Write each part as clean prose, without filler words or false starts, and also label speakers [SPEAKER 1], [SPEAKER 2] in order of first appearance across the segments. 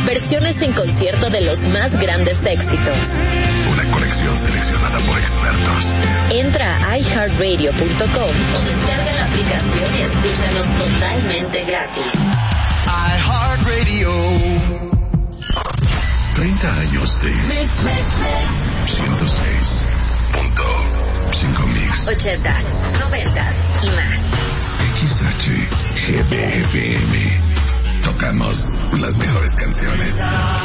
[SPEAKER 1] Versiones en concierto de los más grandes éxitos.
[SPEAKER 2] Una colección seleccionada por expertos.
[SPEAKER 1] Entra a iHeartRadio.com o descarga la aplicación y escúchanos totalmente gratis.
[SPEAKER 2] iHeartRadio. 30 años de 106.5 Mix.
[SPEAKER 1] 80s, 90s y más.
[SPEAKER 2] XHGBFM. Tocamos las mejores canciones.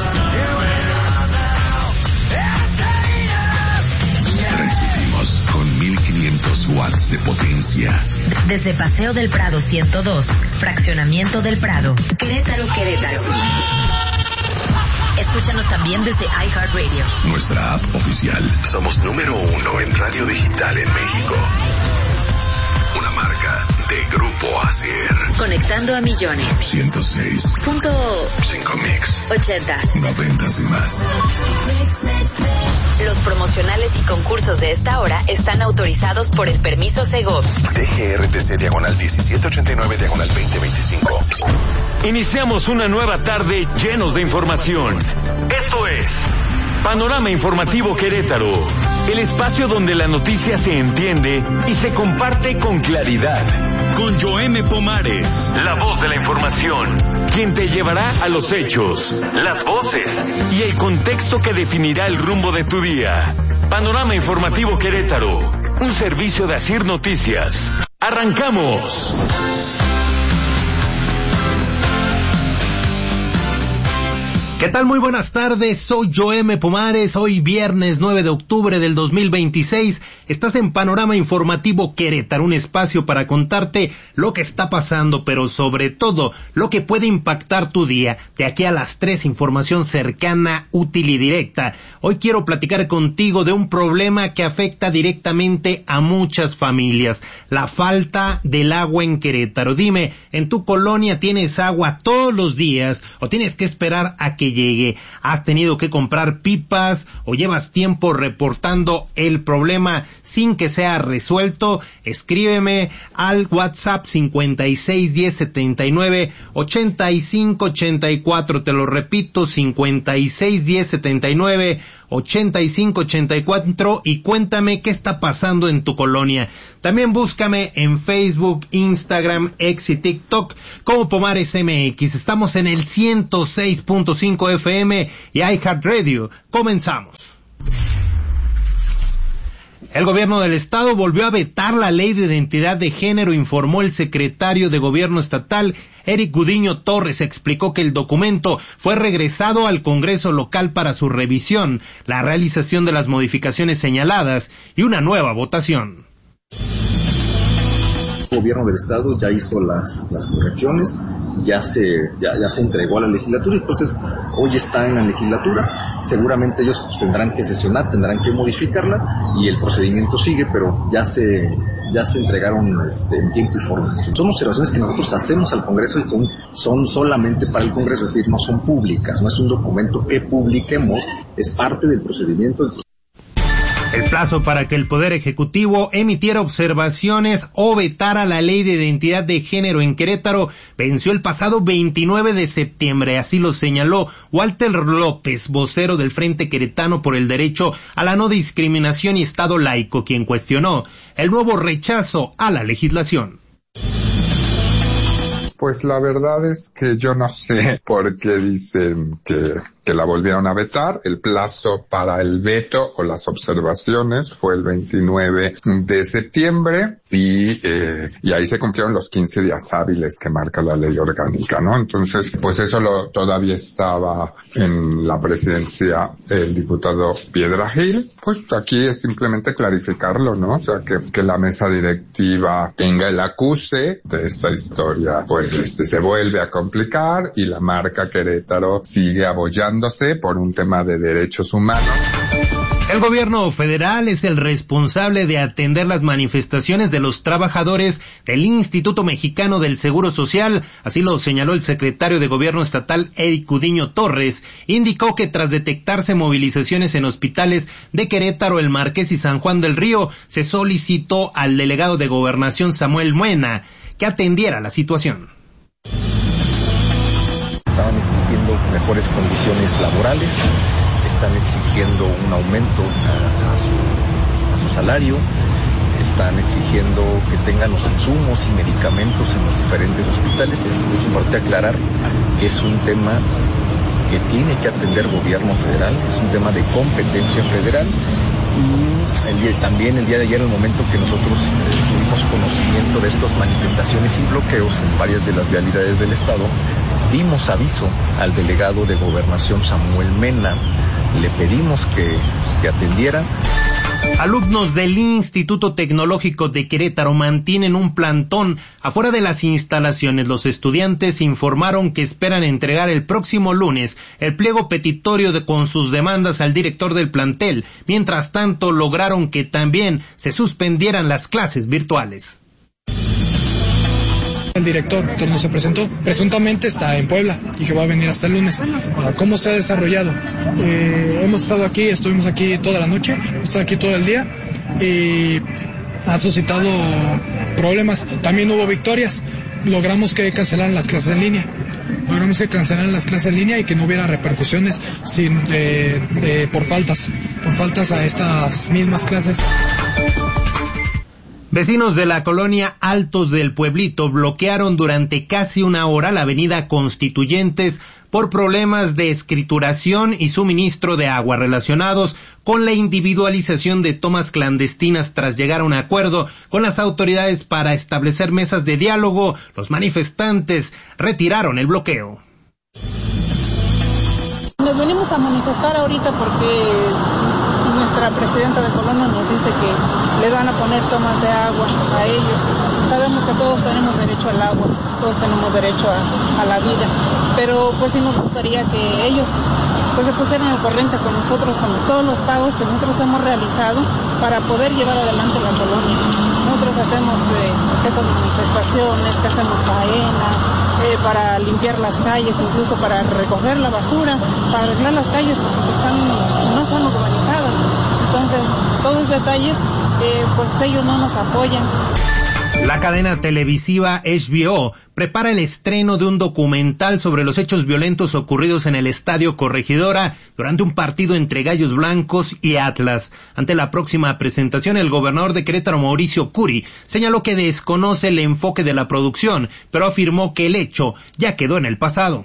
[SPEAKER 2] Transmitimos con 1500 watts de potencia.
[SPEAKER 1] Desde Paseo del Prado 102, Fraccionamiento del Prado, Querétaro. Escúchanos también desde iHeartRadio.
[SPEAKER 2] Nuestra app oficial. Somos número 1 en radio digital en México. Una marca de Grupo Asier.
[SPEAKER 1] Conectando a millones.
[SPEAKER 2] 106.5 Mix.
[SPEAKER 1] 80s,
[SPEAKER 2] 90s y más.
[SPEAKER 1] Los promocionales y concursos de esta hora están autorizados por el permiso Segov.
[SPEAKER 2] DGRTC /1789/2025.
[SPEAKER 3] Iniciamos una nueva tarde llenos de información. Esto es Panorama Informativo Querétaro, el espacio donde la noticia se entiende y se comparte con claridad. Con Joeme Pomares, la voz de la información, quien te llevará a los hechos, las voces y el contexto que definirá el rumbo de tu día. Panorama Informativo Querétaro, un servicio de Asier Noticias. ¡Arrancamos!
[SPEAKER 4] ¿Qué tal? Muy buenas tardes, soy Joeme Pomares, hoy viernes 9 de octubre del 2026, estás en Panorama Informativo Querétaro, un espacio para contarte lo que está pasando, pero sobre todo, lo que puede impactar tu día. De aquí a las 3, información cercana, útil y directa. Hoy quiero platicar contigo de un problema que afecta directamente a muchas familias, la falta del agua en Querétaro. Dime, ¿en tu colonia tienes agua todos los días o tienes que esperar a que llegue? ¿Has tenido que comprar pipas o llevas tiempo reportando el problema sin que sea resuelto? Escríbeme al WhatsApp 5610798584, te lo repito, 5610798584, y cuéntame qué está pasando en tu colonia. También búscame en Facebook, Instagram, X y TikTok como Pomares MX. Estamos en el 106.5 FM y iHeartRadio. Comenzamos. El gobierno del estado volvió a vetar la ley de identidad de género, informó el secretario de gobierno estatal, Eric Gudiño Torres. Explicó que el documento fue regresado al Congreso local para su revisión, la realización de las modificaciones señaladas y una nueva votación.
[SPEAKER 5] El gobierno del estado ya hizo las correcciones, ya se entregó a la legislatura, y entonces hoy está en la legislatura. Seguramente ellos tendrán que sesionar, tendrán que modificarla y el procedimiento sigue, pero ya se entregaron en tiempo y forma. Son observaciones que nosotros hacemos al Congreso y son solamente para el Congreso, es decir, no son públicas, no es un documento que publiquemos, es parte del procedimiento.
[SPEAKER 4] El plazo para que el Poder Ejecutivo emitiera observaciones o vetara la ley de identidad de género en Querétaro venció el pasado 29 de septiembre. Así lo señaló Walter López, vocero del Frente Queretano por el Derecho a la No Discriminación y Estado Laico, quien cuestionó el nuevo rechazo a la legislación.
[SPEAKER 6] Pues la verdad es que yo no sé por qué dicen que la volvieron a vetar. El plazo para el veto o las observaciones fue el 29 de septiembre y ahí se cumplieron los 15 días hábiles que marca la ley orgánica, ¿no? Entonces, pues eso todavía estaba en la presidencia el diputado Piedra Gil. Pues aquí es simplemente clarificarlo, ¿no? O sea, que la mesa directiva tenga el acuse de esta historia, pues se vuelve a complicar y la marca Querétaro sigue abollándose por un tema de derechos humanos.
[SPEAKER 4] El gobierno federal es el responsable de atender las manifestaciones de los trabajadores del Instituto Mexicano del Seguro Social, así lo señaló el secretario de Gobierno estatal Eric Gudiño Torres. Indicó que tras detectarse movilizaciones en hospitales de Querétaro, El Marqués y San Juan del Río, se solicitó al delegado de Gobernación Samuel Muena que atendiera la situación.
[SPEAKER 5] estaban exigiendo mejores condiciones laborales, están exigiendo un aumento a su salario, están exigiendo que tengan los insumos y medicamentos en los diferentes hospitales. Es importante aclarar que es un tema que tiene que atender el gobierno federal, es un tema de competencia federal. Y también el día de ayer, en el momento que nosotros tuvimos conocimiento de estas manifestaciones y bloqueos en varias de las vialidades del estado, dimos aviso al delegado de Gobernación, Samuel Mena, le pedimos que atendiera.
[SPEAKER 4] Alumnos del Instituto Tecnológico de Querétaro mantienen un plantón afuera de las instalaciones. Los estudiantes informaron que esperan entregar el próximo lunes el pliego petitorio con sus demandas al director del plantel. Mientras tanto, lograron que también se suspendieran las clases virtuales.
[SPEAKER 7] El director que no se presentó, presuntamente está en Puebla y que va a venir hasta el lunes. ¿Cómo se ha desarrollado? Estuvimos aquí toda la noche, hemos estado aquí todo el día y ha suscitado problemas. También hubo victorias. Logramos que cancelaran las clases en línea. Y que no hubiera repercusiones por faltas a estas mismas clases.
[SPEAKER 4] Vecinos de la colonia Altos del Pueblito bloquearon durante casi una hora la avenida Constituyentes por problemas de escrituración y suministro de agua relacionados con la individualización de tomas clandestinas. Tras llegar a un acuerdo con las autoridades para establecer mesas de diálogo, los manifestantes retiraron el bloqueo.
[SPEAKER 8] Nos venimos a manifestar ahorita porque nuestra presidenta de colonia nos dice que le van a poner tomas de agua a ellos. Sabemos que todos tenemos derecho al agua, todos tenemos derecho a la vida, pero pues sí nos gustaría que ellos pues se pusieran al corriente con nosotros, con todos los pagos que nosotros hemos realizado para poder llevar adelante la colonia. Nosotros hacemos estas manifestaciones, que hacemos faenas, para limpiar las calles, incluso para recoger la basura, para arreglar las calles porque no son urbanizadas. Entonces, todos esos detalles, pues ellos no nos apoyan.
[SPEAKER 4] La cadena televisiva HBO prepara el estreno de un documental sobre los hechos violentos ocurridos en el Estadio Corregidora durante un partido entre Gallos Blancos y Atlas. Ante la próxima presentación, el gobernador de Querétaro, Mauricio Curi, señaló que desconoce el enfoque de la producción, pero afirmó que el hecho ya quedó en el pasado.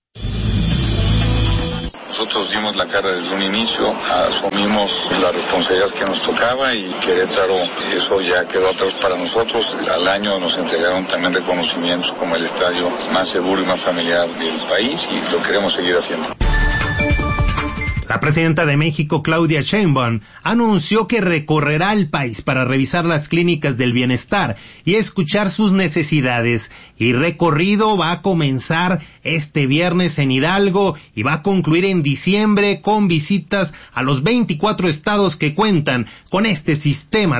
[SPEAKER 9] Nosotros dimos la cara desde un inicio, asumimos la responsabilidad que nos tocaba y Querétaro, eso ya quedó atrás para nosotros. Al año nos entregaron también reconocimientos como el estadio más seguro y más familiar del país y lo queremos seguir haciendo.
[SPEAKER 4] La presidenta de México, Claudia Sheinbaum, anunció que recorrerá el país para revisar las clínicas del bienestar y escuchar sus necesidades. El recorrido va a comenzar este viernes en Hidalgo y va a concluir en diciembre con visitas a los 24 estados que cuentan con este sistema